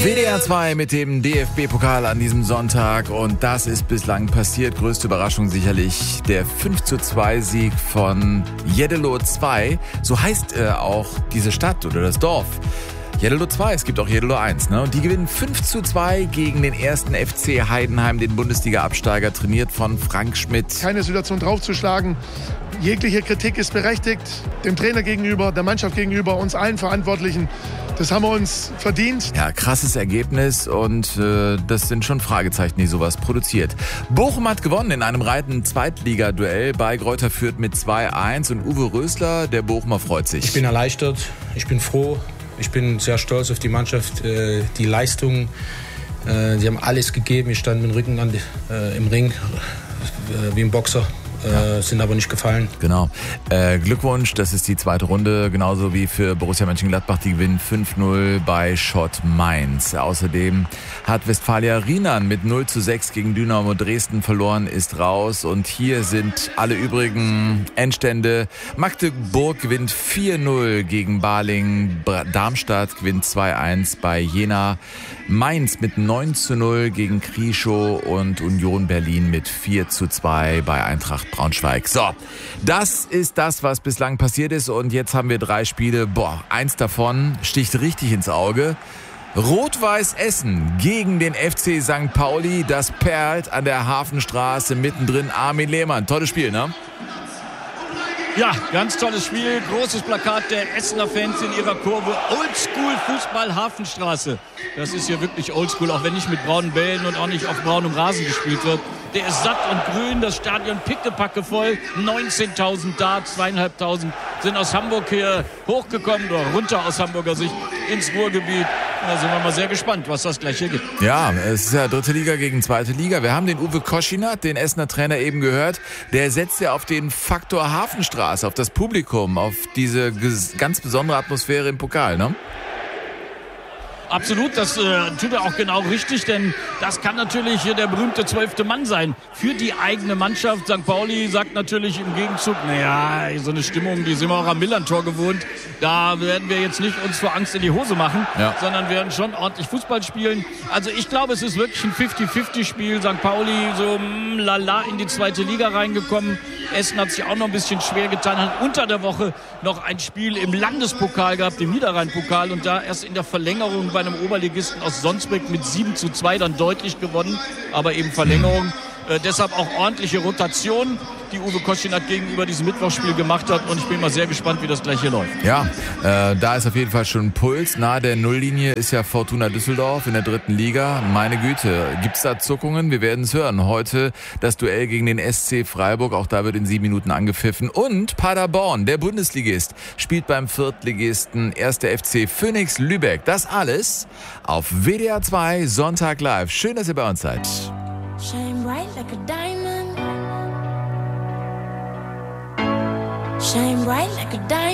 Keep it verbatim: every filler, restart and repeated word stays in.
W D R zwei mit dem D F B-Pokal an diesem Sonntag und das ist bislang passiert. Größte Überraschung sicherlich der fünf zu zwei Sieg von Jeddelo zwei. So heißt äh, auch diese Stadt oder das Dorf. Jeddelo zwei, es gibt auch Jeddelo eins. Ne? Und die gewinnen fünf zu zwei gegen den ersten F C Heidenheim, den Bundesliga-Absteiger, trainiert von Frank Schmidt. Keine Situation draufzuschlagen. Jegliche Kritik ist berechtigt, dem Trainer gegenüber, der Mannschaft gegenüber, uns allen Verantwortlichen. Das haben wir uns verdient. Ja, krasses Ergebnis und äh, das sind schon Fragezeichen, die sowas produziert. Bochum hat gewonnen in einem reiten Zweitligaduell bei Greuther Fürth mit zwei eins und Uwe Rösler, der Bochumer, freut sich. Ich bin erleichtert, ich bin froh, ich bin sehr stolz auf die Mannschaft, äh, die Leistung. Äh, sie haben alles gegeben, ich stand mit dem Rücken an, äh, im Ring, äh, wie ein Boxer. Äh, sind aber nicht gefallen. Genau. Äh, Glückwunsch, das ist die zweite Runde, genauso wie für Borussia Mönchengladbach. Die gewinnen fünf null bei Schott Mainz. Außerdem hat Westfalia Rienan mit null zu sechs gegen Dynamo Dresden verloren, ist raus. Und hier sind alle übrigen Endstände. Magdeburg gewinnt vier null gegen Baling. Darmstadt gewinnt zwei eins bei Jena. Mainz mit neun zu null gegen Krieschow und Union Berlin mit vier zu zwei bei Eintracht Braunschweig. So, das ist das, was bislang passiert ist und jetzt haben wir drei Spiele. Boah, eins davon sticht richtig ins Auge. Rot-Weiß Essen gegen den F C Sankt Pauli. Das perlt an der Hafenstraße mittendrin. Armin Lehmann, tolles Spiel, ne? Ja, ganz tolles Spiel. Großes Plakat der Essener Fans in ihrer Kurve. Oldschool Fußball Hafenstraße. Das ist hier wirklich oldschool, auch wenn nicht mit braunen Bällen und auch nicht auf braunem Rasen gespielt wird. Der ist satt und grün, das Stadion pickepacke voll. neunzehntausend da, zweieinhalbtausend sind aus Hamburg hier hochgekommen oder runter aus Hamburger Sicht ins Ruhrgebiet. Da sind wir mal sehr gespannt, was das gleich hier gibt. Ja, es ist ja dritte Liga gegen zweite Liga. Wir haben den Uwe Koschinat, den Essener Trainer, eben gehört. Der setzt ja auf den Faktor Hafenstraße, auf das Publikum, auf diese ganz besondere Atmosphäre im Pokal, ne? Absolut, das äh, tut er auch genau richtig, denn das kann natürlich der berühmte zwölfte Mann sein für die eigene Mannschaft. Sankt Pauli sagt natürlich im Gegenzug, naja, so eine Stimmung, die sind wir auch am Millern-Tor gewohnt. Da werden wir jetzt nicht uns vor Angst in die Hose machen, ja. sondern werden schon ordentlich Fußball spielen. Also ich glaube, es ist wirklich ein fünfzig fünfzig Spiel. Sankt Pauli so mm, lala in die zweite Liga reingekommen. Essen hat sich auch noch ein bisschen schwer getan, hat unter der Woche noch ein Spiel im Landespokal gehabt, im Niederrhein-Pokal und da erst in der Verlängerung bei einem Oberligisten aus Sonsbeck mit sieben zu zwei dann deutlich gewonnen, aber eben Verlängerung. Äh, deshalb auch ordentliche Rotation, die Uwe Koschinat gegenüber diesem Mittwochsspiel gemacht hat und ich bin mal sehr gespannt, wie das gleich hier läuft. Ja, äh, da ist auf jeden Fall schon ein Puls. Nahe der Nulllinie ist ja Fortuna Düsseldorf in der dritten Liga. Meine Güte, gibt's da Zuckungen? Wir werden es hören. Heute das Duell gegen den S C Freiburg, auch da wird in sieben Minuten angepfiffen. Und Paderborn, der Bundesligist, spielt beim Viertligisten erster F C Phoenix Lübeck. Das alles auf W D R zwei Sonntag live. Schön, dass ihr bei uns seid. Shine bright like a diamond. Shine bright like a diamond.